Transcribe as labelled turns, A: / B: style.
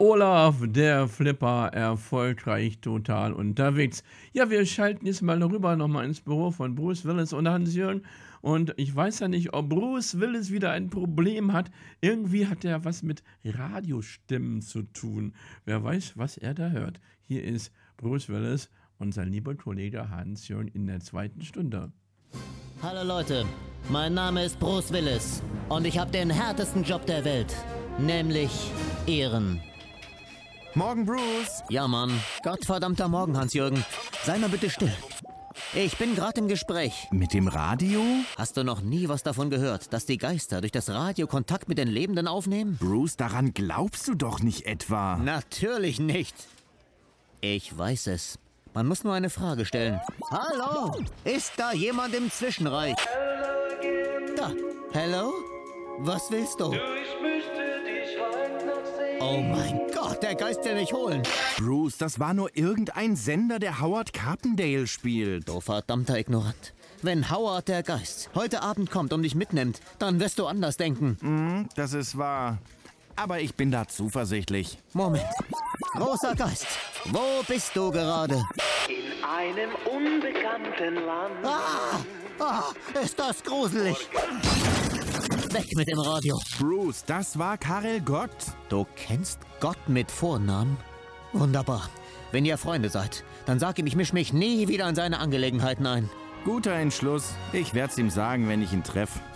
A: Olaf, der Flipper, erfolgreich total unterwegs. Ja, wir schalten jetzt mal rüber nochmal ins Büro von Bruce Willis und Hans-Jürgen. Und ich weiß ja nicht, ob Bruce Willis wieder ein Problem hat. Irgendwie hat er was mit Radiostimmen zu tun. Wer weiß, was er da hört. Hier ist Bruce Willis und sein lieber Kollege Hans-Jürgen in der zweiten Stunde.
B: Hallo Leute, mein Name ist Bruce Willis und ich habe den härtesten Job der Welt, nämlich Ehren.
C: Morgen, Bruce.
B: Ja, Mann. Gottverdammter Morgen, Hans-Jürgen. Sei mal bitte still. Ich bin gerade im Gespräch.
C: Mit dem Radio?
B: Hast du noch nie was davon gehört, dass die Geister durch das Radio Kontakt mit den Lebenden aufnehmen?
C: Bruce, daran glaubst du doch nicht etwa.
B: Natürlich nicht. Ich weiß es. Man muss nur eine Frage stellen. Hallo? Ist da jemand im Zwischenreich? Da. Hello? Was willst du? Oh mein Gott, der Geist will mich holen.
C: Bruce, das war nur irgendein Sender, der Howard Carpendale spielt.
B: Du verdammter Ignorant. Wenn Howard der Geist heute Abend kommt und dich mitnimmt, dann wirst du anders denken.
C: Das ist wahr. Aber ich bin da zuversichtlich.
B: Moment. Großer Geist, wo bist du gerade?
D: In einem unbekannten Land.
B: Ist das gruselig. Weg mit dem Radio.
C: Bruce, das war Karel Gott.
B: Du kennst Gott mit Vornamen? Wunderbar. Wenn ihr Freunde seid, dann sag ihm, ich misch mich nie wieder in seine Angelegenheiten ein.
C: Guter Entschluss. Ich werd's ihm sagen, wenn ich ihn treffe.